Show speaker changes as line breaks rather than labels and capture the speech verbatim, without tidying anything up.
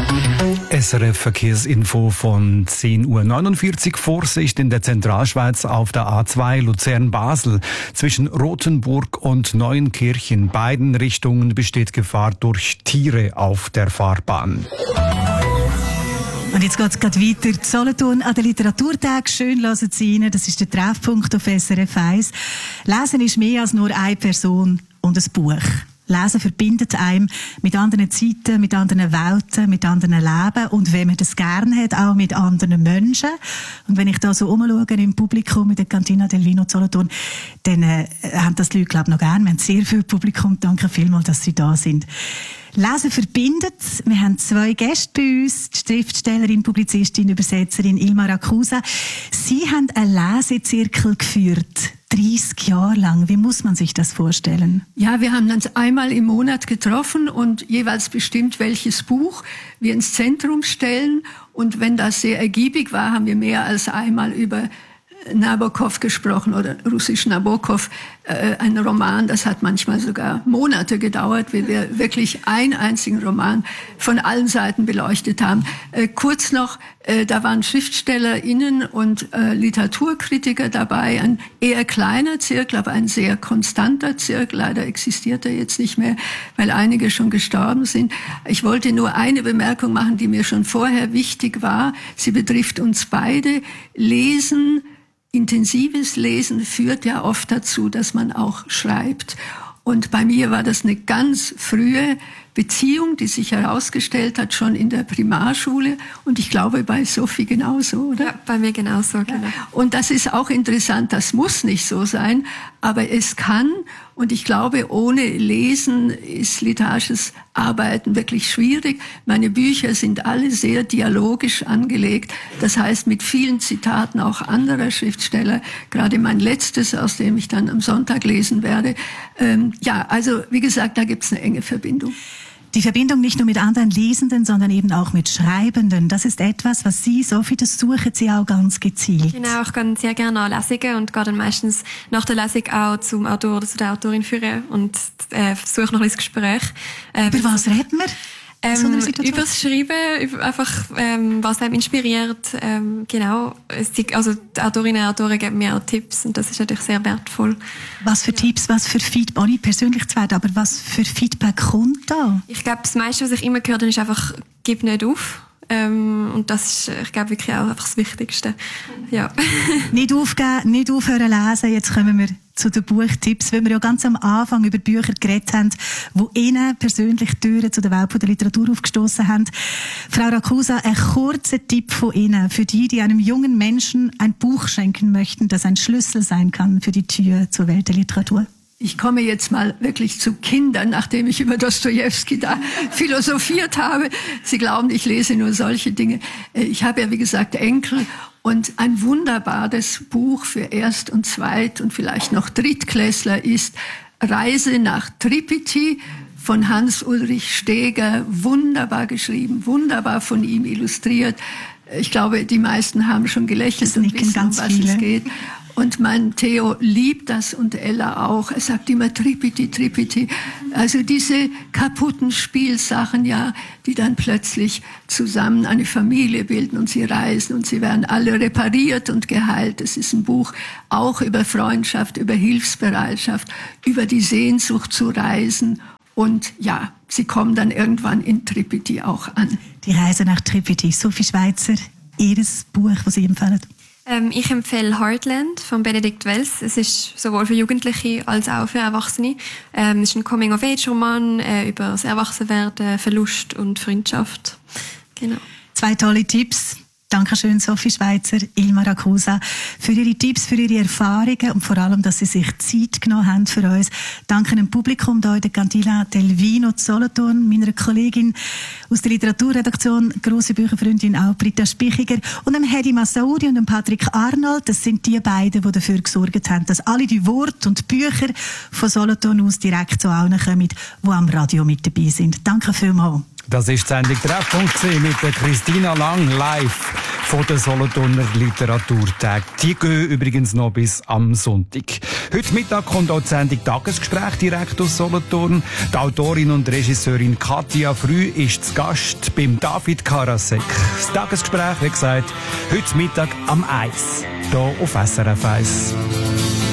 S R F-Verkehrsinfo von zehn Uhr neunundvierzig. Vorsicht in der Zentralschweiz auf der A zwei Luzern-Basel. Zwischen Rothenburg und Neuenkirchen, beiden Richtungen, besteht Gefahr durch Tiere auf der Fahrbahn.
Und jetzt geht es gerade weiter. Solothurn an den Literaturtag. Schön hören Sie rein. Das ist der Treffpunkt auf S R F eins. Lesen ist mehr als nur eine Person und ein Buch. Lesen verbindet einem mit anderen Zeiten, mit anderen Welten, mit anderen Leben und wenn man das gerne hat, auch mit anderen Menschen. Und wenn ich da so umschaue im Publikum in der Cantina del Vino Solothurn, dann äh, haben das die Leute, glaube ich, noch gerne. Wir haben sehr viel Publikum. Danke vielmals, dass Sie da sind. Lesen verbindet. Wir haben zwei Gäste bei uns, die Schriftstellerin, Publizistin, Übersetzerin Ilma Rakusa. Sie haben einen Lesezirkel geführt, dreissig Jahre lang. Wie muss man sich das vorstellen?
Ja, wir haben uns einmal im Monat getroffen und jeweils bestimmt, welches Buch wir ins Zentrum stellen. Und wenn das sehr ergiebig war, haben wir mehr als einmal über Nabokov gesprochen oder russisch Nabokov, äh, ein Roman, das hat manchmal sogar Monate gedauert, wie wir wirklich einen einzigen Roman von allen Seiten beleuchtet haben. Äh, kurz noch, äh, da waren SchriftstellerInnen und äh, Literaturkritiker dabei, ein eher kleiner Zirkel, aber ein sehr konstanter Zirkel. Leider existiert er jetzt nicht mehr, weil einige schon gestorben sind. Ich wollte nur eine Bemerkung machen, die mir schon vorher wichtig war. Sie betrifft uns beide. Lesen, intensives Lesen führt ja oft dazu, dass man auch schreibt. Und bei mir war das eine ganz frühe Beziehung, die sich herausgestellt hat, schon in der Primarschule. Und ich glaube, bei Sophie genauso, oder?
Ja, bei mir genauso, ja. Genau.
Und das ist auch interessant, das muss nicht so sein, aber es kann. Und ich glaube, ohne Lesen ist literarisches Arbeiten wirklich schwierig. Meine Bücher sind alle sehr dialogisch angelegt. Das heißt, mit vielen Zitaten auch anderer Schriftsteller. Gerade mein letztes, aus dem ich dann am Sonntag lesen werde. Ähm, ja, also wie gesagt, da gibt es eine enge Verbindung.
Die Verbindung nicht nur mit anderen Lesenden, sondern eben auch mit Schreibenden. Das ist etwas, was Sie, Sophie, das suchen Sie auch ganz gezielt.
Genau, ich gehe sehr gerne an Lesungen und gehe dann meistens nach der Lesung auch zum Autor oder zu der Autorin führen und äh, suche noch ein bisschen Gespräch. Äh,
Über was reden wir?
Ähm, über das Schreiben, über einfach, ähm, was einem inspiriert, ähm, genau. Also, die Autorinnen und Autoren geben mir auch Tipps und das ist natürlich sehr wertvoll.
Was für ja. Tipps, was für Feedback, ohne persönlich zu werden, aber was für Feedback kommt da?
Ich glaube, das meiste, was ich immer gehört habe, ist einfach, gib nicht auf. Ähm, und das ist, ich glaube, wirklich auch einfach das Wichtigste. Ja.
Nicht aufgeben, nicht aufhören lesen. Jetzt kommen wir zu den Buchtipps, weil wir ja ganz am Anfang über Bücher geredet haben, die Ihnen persönlich Türen zu der Welt der Literatur aufgestoßen haben. Frau Rakusa, ein kurzer Tipp von Ihnen für die, die einem jungen Menschen ein Buch schenken möchten, das ein Schlüssel sein kann für die Tür zur Welt der Literatur.
Ich komme jetzt mal wirklich zu Kindern, nachdem ich über Dostojewski da philosophiert habe. Sie glauben, ich lese nur solche Dinge. Ich habe ja, wie gesagt, Enkel und ein wunderbares Buch für Erst- und Zweit- und vielleicht noch Drittklässler ist Reise nach Tripiti von Hans-Ulrich Steger. Wunderbar geschrieben, wunderbar von ihm illustriert. Ich glaube, die meisten haben schon gelächelt und wissen, um was es geht. Und mein Theo liebt das und Ella auch. Er sagt immer Tripiti, Tripiti. Also diese kaputten Spielsachen, ja, die dann plötzlich zusammen eine Familie bilden und sie reisen und sie werden alle repariert und geheilt. Es ist ein Buch auch über Freundschaft, über Hilfsbereitschaft, über die Sehnsucht zu reisen. Und ja, sie kommen dann irgendwann in Tripiti auch an.
Die Reise nach Tripiti. Sophie Schweizer, Ihres Buch, das Sie empfehlen?
Ähm, ich empfehle Heartland von Benedikt Wells. Es ist sowohl für Jugendliche als auch für Erwachsene. Ähm, es ist ein Coming-of-Age-Roman äh, über das Erwachsenwerden, Verlust und Freundschaft. Genau.
Zwei tolle Tipps. Dankeschön, Sophie Schweizer, Ilma Rakusa, für Ihre Tipps, für Ihre Erfahrungen und vor allem, dass Sie sich Zeit genommen haben für uns. Danke dem Publikum hier in der Cantina del Vino Solothurn, meiner Kollegin aus der Literaturredaktion, grosse Bücherfreundin auch, Britta Spichiger, und dem Hedi Massaoudi und dem Patrick Arnold. Das sind die beiden, die dafür gesorgt haben, dass alle die Worte und Bücher von Solothurn aus direkt zu allen kommen, die am Radio mit dabei sind. Danke vielmals.
Das ist die Sendung Treffpunkt mit der Christina Lang live von den Solothurner Literaturtagen. Die gehen übrigens noch bis am Sonntag. Heute Mittag kommt auch die Sendung Tagesgespräch direkt aus Solothurn. Die Autorin und Regisseurin Katja Früh ist zu Gast beim David Karasek. Das Tagesgespräch, wie gesagt, heute Mittag am eins. Hier auf S R F eins.